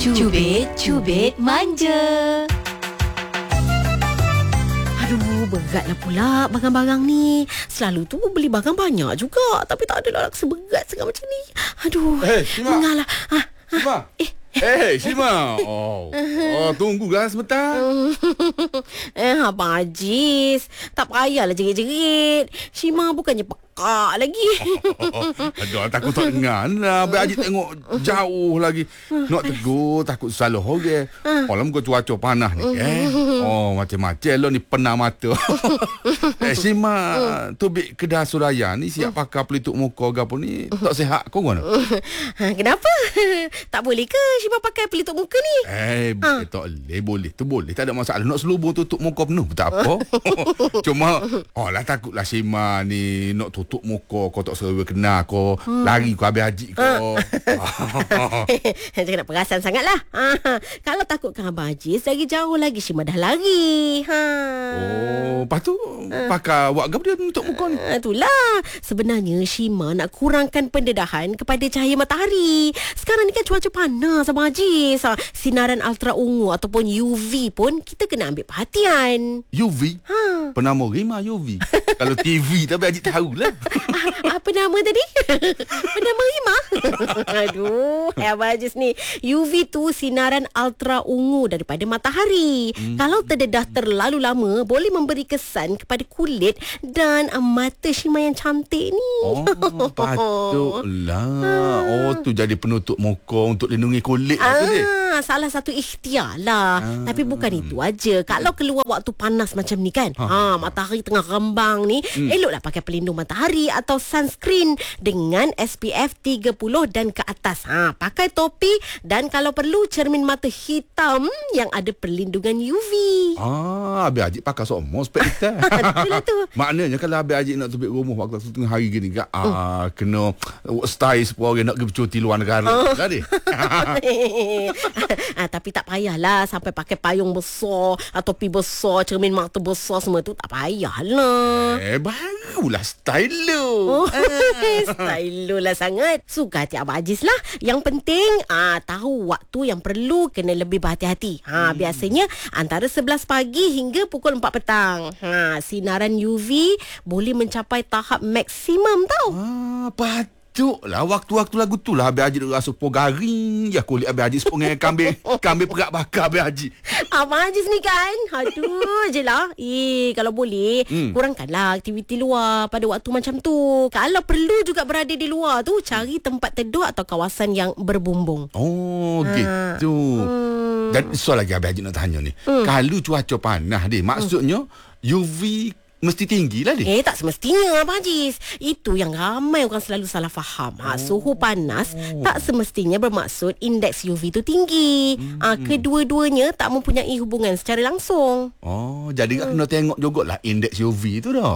Cubit manja. Aduh, beratlah pula barang-barang ni. Selalu tu beli barang banyak juga, tapi tak adalah seberat sangat macam ni. Aduh, Shima. mengalah. Shima. Shima. Tunggulah sebentar. Abang Aziz, tak payahlah jerit-jerit. Shima bukannya pekak lagi. Aduh, takut tak dengar lah. Abang Haji tengok jauh lagi. Nak tegur, takut salah orang. Malam kau cuaca panas ni. Macam-macam lo ni penah mata. Shima, tu bik kedah Suraya ni siap pakai pelitup muka ke apa ni. Tak sihat kau kan? Kenapa? Tak boleh ke Shima pakai pelitup muka ni? Tak boleh. Boleh. Tu boleh. Tak ada masalah. Nak selubung tutup muka penuh. Tak apa. Cuma, takutlah Shima ni nak tutup muka kau tak seru kena kau. Lari kau habis haji kau. Jangan nak perasan sangat lah. Kalau takutkan Abang Aziz, lagi jauh lagi Shima dah lari. Lepas tu pakai awak ke dia tutup muka ni? Itulah. Sebenarnya Shima nak kurangkan pendedahan kepada cahaya matahari. Sekarang ni kan cuaca panas Abang Aziz. Sinaran ultra ungu ataupun UV pun kita kena ambil perhatian. UV? Penama Rima UV. Kalau TV tapi Haji tahulah. Apa nama tadi? Penama Rima? Aduh, Abang Aziz ni. UV tu sinaran ultra ungu daripada matahari. Kalau terdedah terlalu lama, boleh memberi kesan kepada kulit dan mata Shima yang cantik ni. Patutlah. Tu jadi penutup muka untuk lindungi kulit. Salah satu ikhtiar lah. Tapi bukan itu aja. Kalau keluar waktu panas macam ni kan, matahari tengah rembang ni, eloklah pakai pelindung matahari atau sunscreen dengan SPF 30 dan ke atas. Pakai topi dan kalau perlu cermin mata hitam yang ada perlindungan UV. Habis Haji pakai semua spek hitam. Itulah tu. Maknanya kalau habis Haji nak tubik rumah waktu tengah hari gini kan, kena style sepuluh orang nak pergi bercuti luar negara. Tapi tak payahlah sampai pakai payung besar, topi besar, cermin mata besar, semua tu tak payahlah. Barulah style lu. Style lu lah sangat. Suka hati Abang Aziz lah. Yang penting tahu waktu yang perlu kena lebih berhati-hati. Biasanya antara 11 pagi hingga pukul 4 petang. Sinaran UV boleh mencapai tahap maksimum tau. Lah waktu-waktu lagu tu lah Habis Haji rasa sepuluh garing. Ya kulit Habis Haji sepuluh dengan kambing perak bakar Habis Haji. Abang Aziz ni kan, aduh je lah. Kalau boleh kurangkanlah aktiviti luar pada waktu macam tu. Kalau perlu juga berada di luar tu, cari tempat teduh atau kawasan yang berbumbung. Gitu. Dan soal lagi Habis Haji nak tanya ni, kalau cuaca panas dia, maksudnya UV mesti tinggi lah dia. Tak semestinya Abang Aziz. Itu yang ramai orang selalu salah faham. Suhu panas tak semestinya bermaksud indeks UV tu tinggi. Kedua-duanya tak mempunyai hubungan secara langsung. Jadi kena tengok jugalah indeks UV tu dah.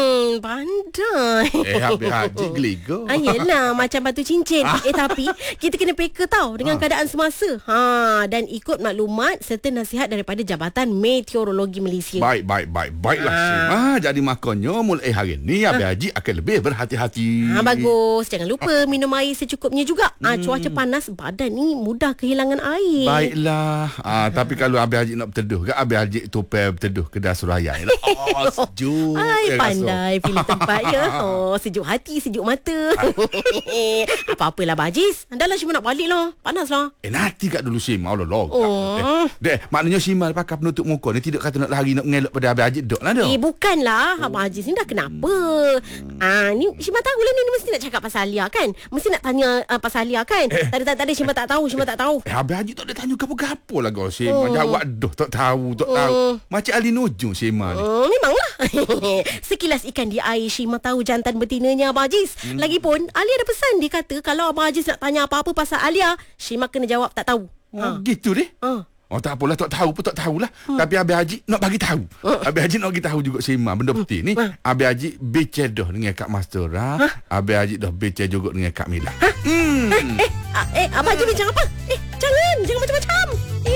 Pandai. Habis Haji gelega. Yelah, macam batu cincin. Tapi kita kena peka tau dengan keadaan semasa. Dan ikut maklumat serta nasihat daripada Jabatan Meteorologi Malaysia. Baiklah Shima. Jadi makanya mulai hari ni Abang Haji akan lebih berhati-hati. Bagus. Jangan lupa minum air secukupnya juga. Cuaca panas, badan ni mudah kehilangan air. Baiklah. Tapi kalau Abang Haji nak berteduh ke, Abang Haji tupai berteduh Kedah Suraya. Sejuk. Pandai pilih tempatnya. Sejuk hati, sejuk mata. Apa-apalah Abang Aziz. Dah lah Shima nak balik lah. Panas lah. Nanti kat dulu Shima. Maknanya Shima pakai penutup muka ni tidak kata nak lari nak mengelak pada Abang Haji duduk lah dah. Bukanlah. Abang Aziz ni dah kenapa? Ni Shima tahulah ni mesti nak cakap pasal Alia kan? Mesti nak tanya pasal Alia kan? Tadi Shima tak tahu. Abang Haji tak ada tanya gapo-gapo lah kau Shima. Jawab tak tahu. Macam Ali Nujung Shima ni. Memanglah. Sekilas ikan di air Shima tahu jantan betinanya Abang Aziz. Lagipun Alia ada pesan. Dia kata kalau Abang Aziz nak tanya apa-apa pasal Alia, Shima kena jawab tak tahu. Gitu deh. Tak apalah, tak tahu pun tak tahulah. Tapi Abang Haji nak bagi tahu. Abang Haji nak bagi tahu juga Shima benda betul ni. Abang Haji beceh dah dengan Kak Mastera. Abang Haji dah beceh juga dengan Kak Mila. Abang Haji bincang apa? Jangan macam